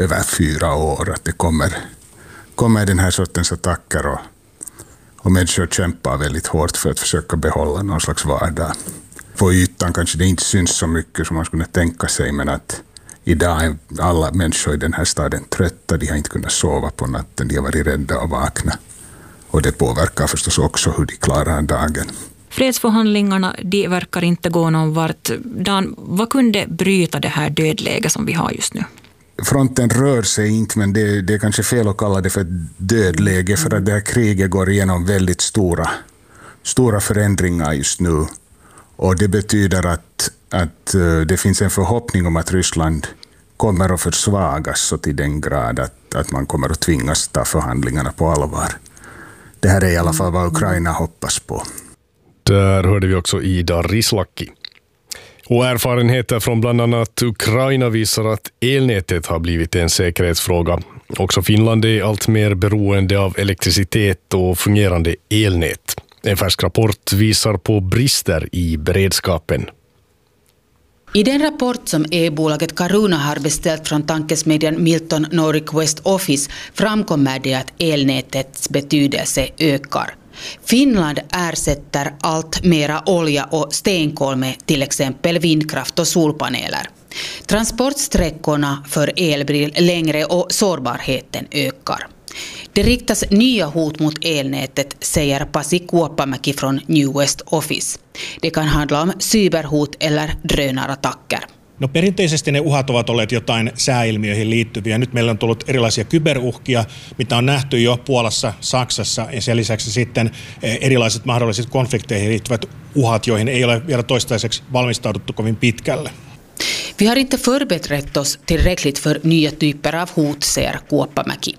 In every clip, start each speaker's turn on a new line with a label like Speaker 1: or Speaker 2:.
Speaker 1: över 4 år, att det kommer den här sortens attacker och människor kämpar väldigt hårt för att försöka behålla någon slags vardag. På ytan kanske det inte syns så mycket som man skulle tänka sig, men att idag är alla människor i den här staden trötta, de har inte kunnat sova på natten, de har varit rädda och vakna. Och det påverkar förstås också hur de klarar dagen.
Speaker 2: Fredsförhandlingarna, de verkar inte gå någon vart. Dan, vad kunde bryta det här dödläget som vi har just nu?
Speaker 1: Fronten rör sig inte, men det är kanske fel att kalla det för ett dödläge, för att det här kriget går igenom väldigt stora förändringar just nu. Och det betyder att det finns en förhoppning om att Ryssland kommer att försvagas så till den grad att man kommer att tvingas ta förhandlingarna på allvar. Det här är i alla fall vad Ukraina hoppas på.
Speaker 3: Där hörde vi också Ida Rislaki. Och erfarenheter från bland annat Ukraina visar att elnätet har blivit en säkerhetsfråga. Också Finland är allt mer beroende av elektricitet och fungerande elnät. En färsk rapport visar på brister i beredskapen.
Speaker 4: I den rapport som e-bolaget Caruna har beställt från tankesmedjan Milton Nordic West Office framkommer det att elnätets betydelse ökar. Finland ersätter allt mera olja och stenkol med till exempel vindkraft och solpaneler. Transportsträckorna för el blir längre och sårbarheten ökar. Det riktas nya hot mot elnätet, säger Pasi Kuoppamäki från New West Office. Det kan handla om cyberhot eller drönarattacker.
Speaker 5: No perinteisesti ne uhat ovat olleet jotain sääilmiöihin liittyviä. Nyt meillä on tullut erilaisia kyberuhkia, mitä on nähty jo Puolassa, Saksassa ja sen lisäksi sitten erilaiset mahdolliset konflikteihin liittyvät uhat, joihin ei ole vielä toistaiseksi valmistauduttu kovin pitkälle.
Speaker 4: Vi har inte förberett oss tillräckligt för nya typer av hot, säger Kuoppamäki.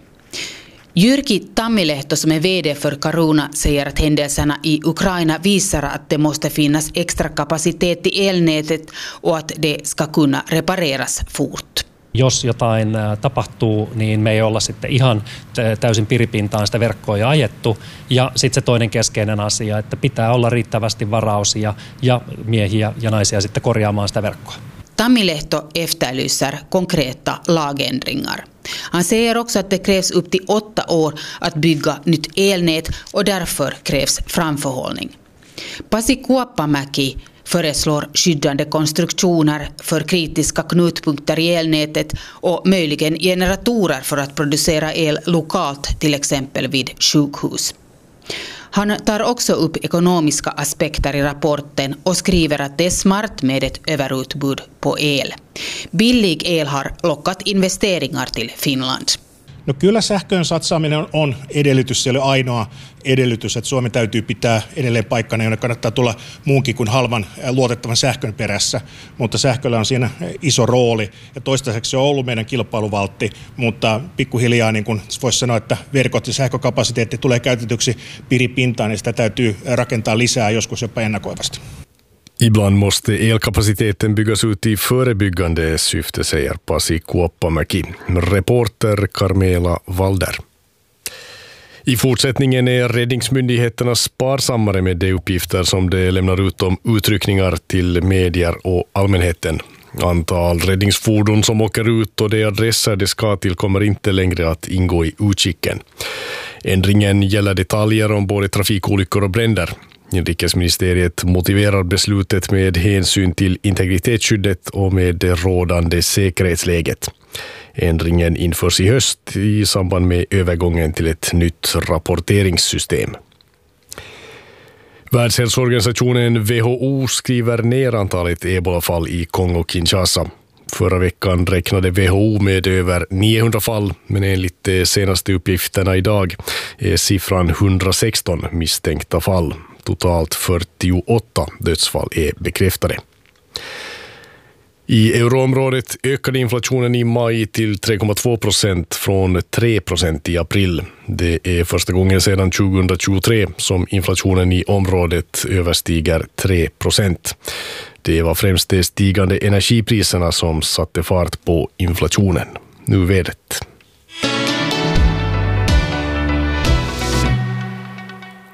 Speaker 4: Jyrki Tammilehto, som är vd för Caruna, säger att händelserna i Ukraina visar att det måste finnas extra kapacitet i elnätet och att det ska kunna repareras fort.
Speaker 6: Jos jotain tapahtuu, niin me ei olla sitten ihan täysin piripintaan sitä verkkoa jo ajettu. Ja sitten se toinen keskeinen asia, että pitää olla riittävästi varaosia ja miehiä ja naisia sitten korjaamaan sitä verkkoa.
Speaker 4: Tammilehto efterlyser konkreta lagändringar. Han säger också att det krävs upp till 8 år att bygga nytt elnät och därför krävs framförhållning. Pasi Kuoppamäki föreslår skyddande konstruktioner för kritiska knutpunkter i elnätet och möjligen generatorer för att producera el lokalt, till exempel vid sjukhus. Han tar också upp ekonomiska aspekter i rapporten och skriver att det är smart med ett överutbud på el. Billig el har lockat investeringar till Finland.
Speaker 5: No kyllä sähköön satsaaminen on edellytys, se ei ole ainoa edellytys, että Suomi täytyy pitää edelleen paikkana, jonne kannattaa tulla muunkin kuin halvan luotettavan sähkön perässä, mutta sähköllä on siinä iso rooli ja toistaiseksi se on ollut meidän kilpailuvaltti, mutta pikkuhiljaa niin kuin voisi sanoa, että verkot ja sähkökapasiteetti tulee käytetyksi piripintaan ja sitä täytyy rakentaa lisää joskus jopa ennakoivasti.
Speaker 3: Ibland måste elkapaciteten byggas ut i förebyggande syfte, säger Pasi Kuoppamäki. Reporter Carmela Walder. I fortsättningen är räddningsmyndigheterna sparsammare med de uppgifter som de lämnar ut om utryckningar till medier och allmänheten. Antal räddningsfordon som åker ut och de adresser de ska till kommer inte längre att ingå i utkicken. Ändringen gäller detaljer om både trafikolyckor och bränder. Inrikesministeriet motiverar beslutet med hänsyn till integritetsskyddet och med det rådande säkerhetsläget. Ändringen införs i höst i samband med övergången till ett nytt rapporteringssystem. Världshälsoorganisationen WHO skriver ner antalet ebolafall i Kongo-Kinshasa. Förra veckan räknade WHO med över 900 fall, men enligt de senaste uppgifterna idag är siffran 116 misstänkta fall. Totalt 48 dödsfall är bekräftade. I euroområdet ökade inflationen i maj till 3,2% från 3% i april. Det är första gången sedan 2023 som inflationen i området överstiger 3%. Det var främst de stigande energipriserna som satte fart på inflationen. Nu vädret.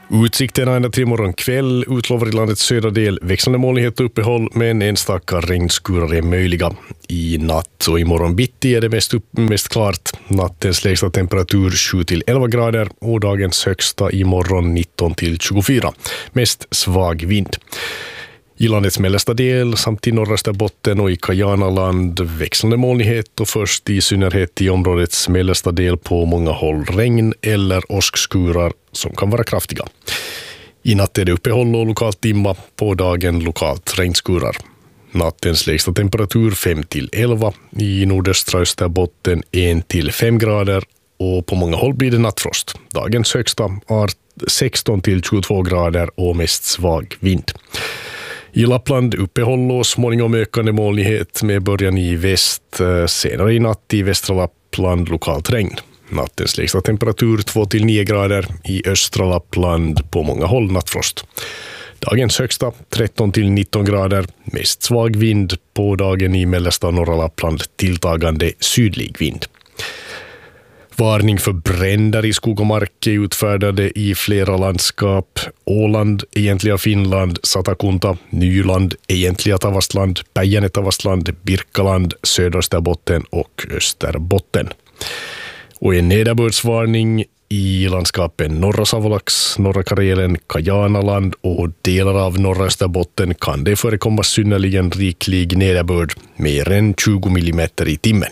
Speaker 3: Utsikterna ända till imorgon kväll utlovar i landets södra del växlande molnighet och uppehåll, men enstaka regnskurar är möjliga. I natt och imorgon bitti är det mest klart. Nattens lägsta temperatur 7-11 grader och dagens högsta imorgon 19-24. Mest svag vind. I landets mellersta del samt i norra Österbotten och i Kajanaland växlande molnighet och först i synnerhet i områdets mellersta del på många håll regn eller åskskurar som kan vara kraftiga. I natt är det uppehåll och lokalt dimma, på dagen lokalt regnskurar. Nattens lägsta temperatur 5-11, i nordöstra Österbotten 1-5 grader och på många håll blir det nattfrost. Dagens högsta är 16-22 grader och mest svag vind. I Lappland uppehåll och småningom ökande molnighet med början i väst. Senare i natt i västra Lappland lokalt regn. Nattens lägsta temperatur 2-9 grader. I östra Lappland på många håll nattfrost. Dagens högsta 13-19 grader. Mest svag vind, på dagen i mellersta och norra Lappland tilltagande sydlig vind. Varning för bränder i skog och mark är utfärdade i flera landskap. Åland, egentliga Finland, Satakunta, Nyland, egentliga Tavastland, Päijänne-Tavastland, Birkaland, Söderösterbotten och Österbotten. Och en nederbördsvarning i landskapen norra Savolax, norra Karelen, Kajanaland och delar av norra Österbotten kan det förekomma synnerligen riklig nederbörd, mer än 20 mm i timmen.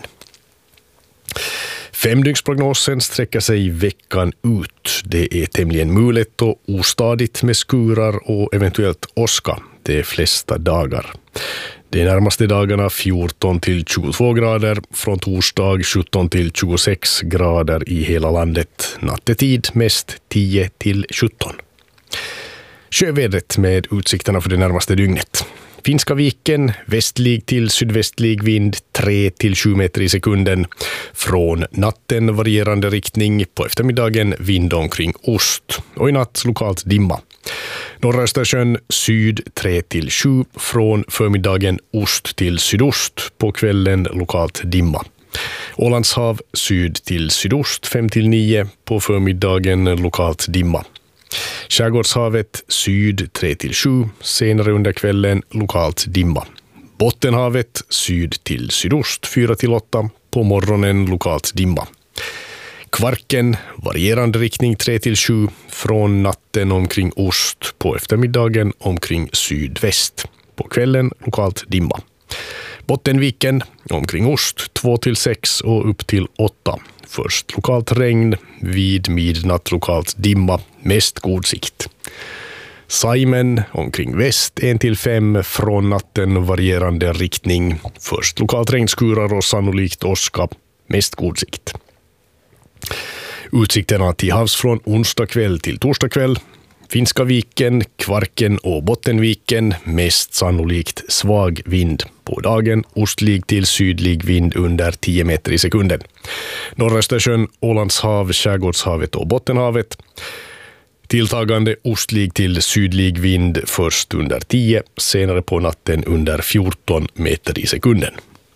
Speaker 3: Femdygnsprognosen sträcker sig veckan ut. Det är tämligen mulet och ostadigt med skurar och eventuellt åska de flesta dagar. De närmaste dagarna 14-22 grader, från torsdag 17-26 grader i hela landet. Nattetid mest 10-17. Sjövädret med utsikterna för det närmaste dygnet. Finska viken, västlig till sydvästlig vind 3-7 meter i sekunden. Från natten varierande riktning, på eftermiddagen vind omkring ost. Och i natt lokalt dimma. Norra Östersjön syd 3-7, från förmiddagen ost till sydost. På kvällen lokalt dimma. Ålandshav syd till sydost 5-9, på förmiddagen lokalt dimma. Skärgårdshavet syd 3-7, senare under kvällen lokalt dimma. Bottenhavet syd till sydost 4-8, på morgonen lokalt dimma. Kvarken varierande riktning 3-7, från natten omkring ost, på eftermiddagen omkring sydväst. På kvällen lokalt dimma. Bottenviken omkring ost 2-6 och upp till 8. Först lokalt regn, vid midnatt lokalt dimma, mest god sikt. Saimen omkring väst 1-5, från natten varierande riktning. Först lokalt regnskurar och sannolikt åska, mest god sikt. Utsikterna till havs från onsdag kväll till torsdag kväll. Finska viken, Kvarken och Bottenviken, mest sannolikt svag vind. På dagen ostlig till sydlig vind under 10 meter i sekunden. Norra Östersjön, Ålandshav, Skärgårdshavet och Bottenhavet. Tilltagande ostlig till sydlig vind först under 10, senare på natten under 14 meter i sekunden.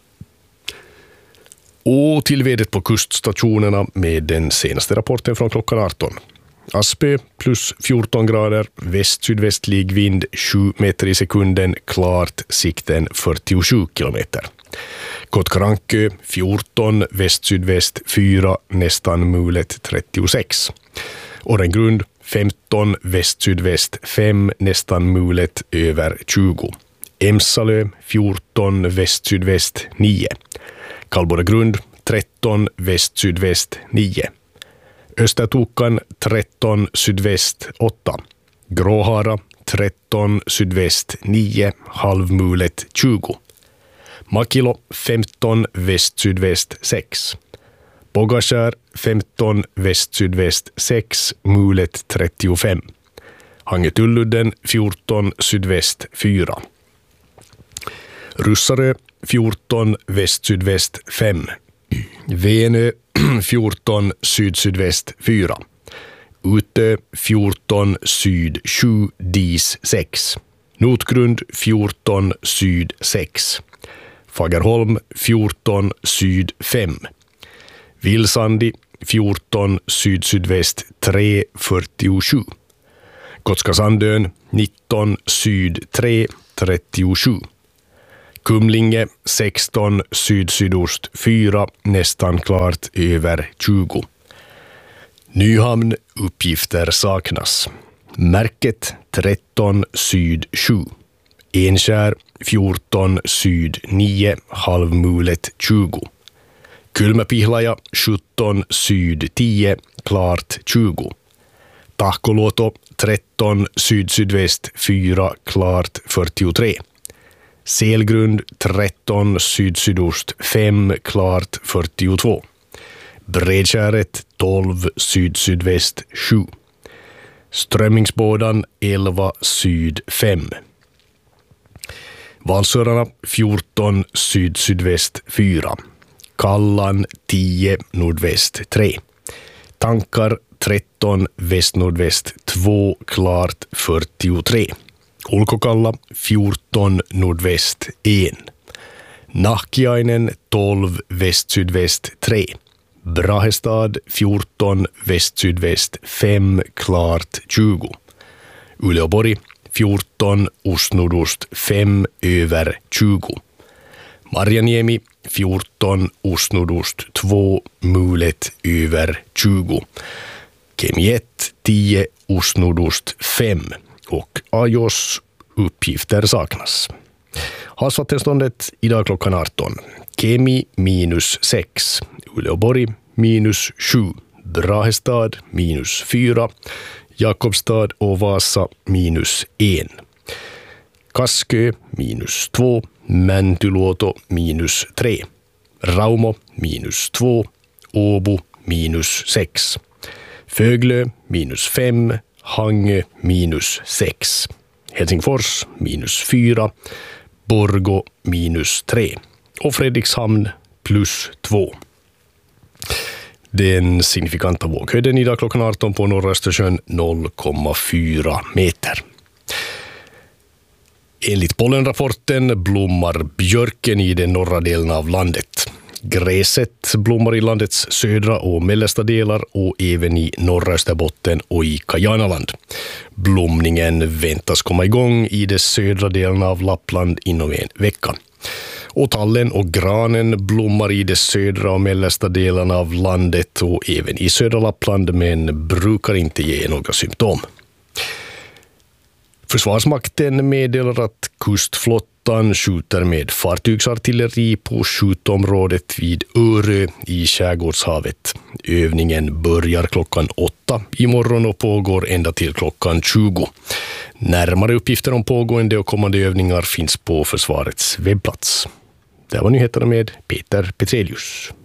Speaker 3: Och till vädret på kuststationerna med den senaste rapporten från klockan 18. Aspö plus 14 grader, väst-sydvästlig vind 7 meter i sekunden, klart, sikten 47 kilometer. Kotkarankö 14, väst-sydväst 4, nästan mulet 36. Årengrund 15, väst-sydväst 5, nästan mulet över 20. Emsalö 14, väst-sydväst 9. Kalboregrund 13, väst-sydväst 9. Östertokan 13, sydväst 8. Gråhara 13, sydväst 9, halvmulet 20. Makilo 15, väst-sydväst 6. Pågaskär 15, väst-sydväst 6, mulet 35. Hangetulludden 14, sydväst 4. Russarö 14, väst-sydväst 5. Venö 14, syd-sydväst 4. Utö 14, syd 7, dis 6. Notgrund 14, syd 6. Fagerholm 14, syd 5. Vilsandi 14, syd-sydväst 3, 47. Gotska Sandön 19 syd 3 37. Kumlinge 16 syd-sydost 4 nästan klart över 20. Nyhamn uppgifter saknas. Märket 13 syd 7. Enskär 14 syd 9 halvmulet 20. Kylmäpihlaja 17 syd 10 klart 20. Tahkoluoto 13 syd-sydväst 4 klart 43. Selgrund 13 syd-sydost 5 klart 42. Bredskäret 12 syd-sydväst 7. Strömmingsbådan 11 syd 5. Valsörarna 14 syd-sydväst 4. Kallan 10 nordväst 3. Tankar 13 väst-nordväst 2 klart 43. Ulkokalla 14 nordväst 1. Nahkiainen 12 väst-sydväst 3. Brahestad 14 väst-sydväst 5 klart 20. Uleåborg 14 ost-nordost 5 över 20. Marjaniemi 14 ost-nordost 2 mulet över 20. Kemi 1 10 ost-nordost 5 och Ajos uppgifter saknas. Havsvattenståndet idag klockan 18. Kemi -6. Uleåborg -7. Brahestad -4. Jakobstad och Vasa -1. Kaskö -2. Mäntyluoto -3. Raumo -2. Åbo -6. Föglö -5. Hangö -6. Helsingfors -4. Borgå -3. Och Fredrikshamn +2. Den signifikanta våghöjden idag klockan 18 på norra Östersjön 0,4 meter. Enligt pollenrapporten blommar björken i den norra delen av landet. Gräset blommar i landets södra och mellersta delar och även i norra Österbotten och i Kajanaland. Blomningen väntas komma igång i de södra delen av Lappland inom en vecka. Och tallen och granen blommar i de södra och mellersta delarna av landet och även i södra Lappland, men brukar inte ge några symptom. Försvarsmakten meddelar att kustflottan skjuter med fartygsartilleri på skjutområdet vid Örö i Skärgårdshavet. Övningen börjar klockan 8 imorgon och pågår ända till klockan 20. Närmare uppgifter om pågående och kommande övningar finns på försvarets webbplats. Det var nyheterna med Peter Petrelius.